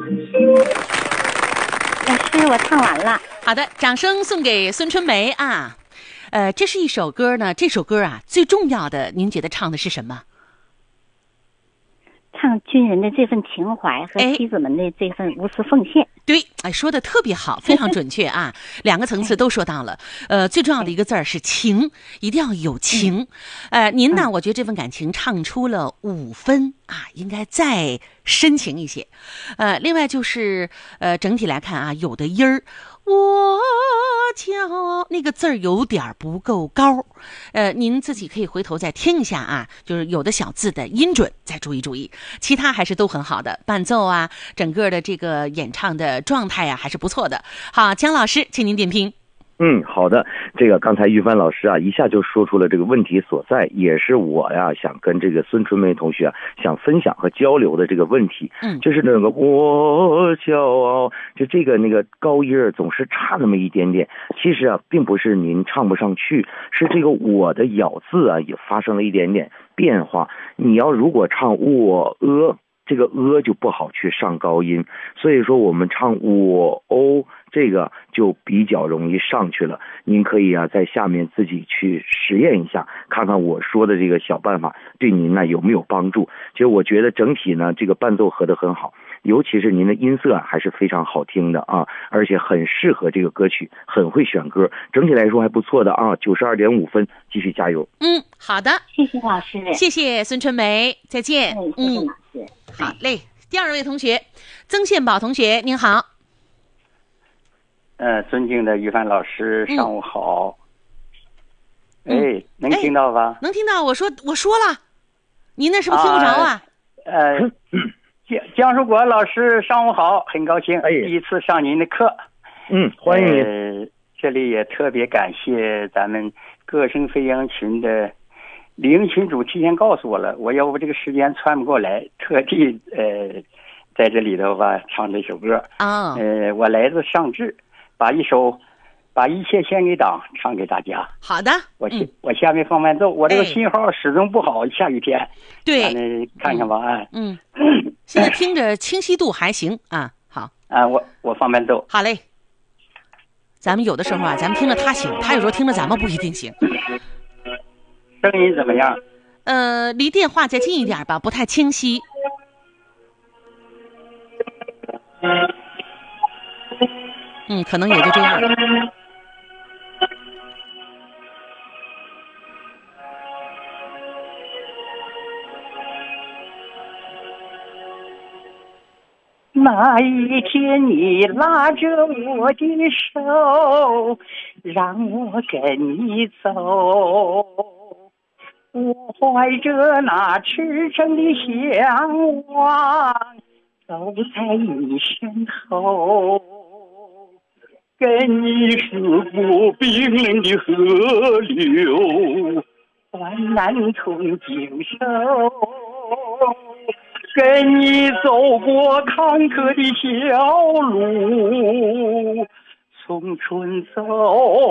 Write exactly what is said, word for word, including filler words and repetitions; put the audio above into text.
老师，我唱完了。 好的，掌声送给孙春梅啊。呃，这是一首歌呢，这首歌啊，最重要的，您觉得唱的是什么？ 唱军人的这份情怀和妻子们的这份无私奉献。 对，哎，说的特别好，非常准确啊，两个层次都说到了。呃，最重要的一个字儿是情，一定要有情。呃，您呢，我觉得这份感情唱出了五分啊，应该再深情一些。呃，另外就是呃，整体来看啊，有的音儿。我骄傲那个字儿有点不够高，呃，您自己可以回头再听一下啊，就是有的小字的音准再注意注意，其他还是都很好的，伴奏啊，整个的这个演唱的状态啊还是不错的。好，姜老师，请您点评。 嗯，好的。这个刚才玉帆老师啊，一下就说出了这个问题所在，也是我呀想跟这个孙春梅同学啊想分享和交流的这个问题。 嗯， 就是那个我骄傲，就这个那个高音儿总是差那么一点点。其实啊，并不是您唱不上去，是这个我的咬字啊也发生了一点点变化。你要如果唱我呃。这个呃就不好去上高音，所以说我们唱我哦这个就比较容易上去了。您可以啊在下面自己去实验一下，看看我说的这个小办法对您呢有没有帮助。其实我觉得整体呢这个伴奏合得很好，尤其是您的音色还是非常好听的啊，而且很适合这个歌曲，很会选歌，整体来说还不错的啊，九十二点五分，继续加油。 嗯，好的， 谢谢老师， 谢谢孙春梅，再见。 嗯，谢谢老师。 好嘞，第二位同学，曾宪宝同学，您好。 呃，尊敬的于帆老师，上午好。嗯、哎，能听到吧、 哎？能听到。我说我说了，您那是不是听不着啊？ 呃，江江树国老师，上午好，很高兴、哎、第一次上您的课。 嗯，欢迎您。 呃，这里也特别感谢咱们歌声飞扬群的。李英群主提前告诉我了，我要不这个时间穿不过来，特地呃在这里头吧唱这首歌啊。 Oh. 呃，我来自上智，把一首把一切献给党唱给大家。 好的， 我、 嗯、 我下面放伴奏，我这个信号始终不好，哎、下雨天。 对， 咱们看看吧啊。 嗯，现在听着清晰度还行啊。好啊，我我放伴奏。 好嘞。咱们有的时候啊，咱们听着他行，他有时候听着咱们不一定行。 声音怎么样？ 呃，离电话再近一点吧，不太清晰。嗯，可能也就这样。 那一天你拉着我的手，让我跟你走，我怀着那赤诚的向往，走在你身后，跟你驶过冰冷的河流，患难同经受，跟你走过坎坷的小路，从春走。